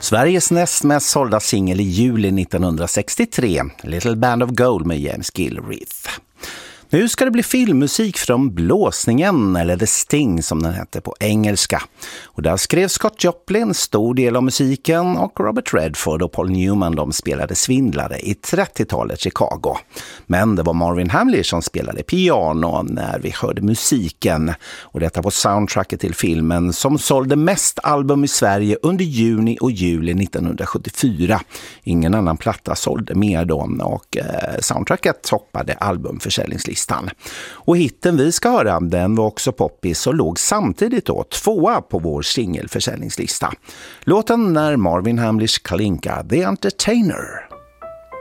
Sveriges näst mest sålda singel i juli 1963, Little Band of Gold med James Gilreath. Nu ska det bli filmmusik från Blåsningen, eller The Sting som den hette på engelska. Och där skrev Scott Joplin stor del av musiken och Robert Redford och Paul Newman de spelade svindlare i 30-talet Chicago. Men det var Marvin Hamlish som spelade piano när vi hörde musiken. Och detta på soundtracket till filmen som sålde mest album i Sverige under juni och juli 1974. Ingen annan platta sålde mer då och soundtracket toppade albumförsäljningslistan. Och hitten vi ska höra, den var också poppis och låg samtidigt då 2:a på vår singelförsäljningslista. Låten när Marvin Hamlish Kalinka, The Entertainer.